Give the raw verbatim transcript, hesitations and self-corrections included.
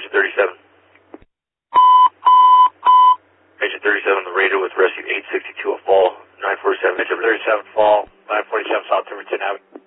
Agent thirty-seven. Agent thirty-seven, the radar with rescue eight sixty-two, a fall, nine forty-seven. Agent thirty-seven, fall, nine forty-seven, South Timberton Avenue.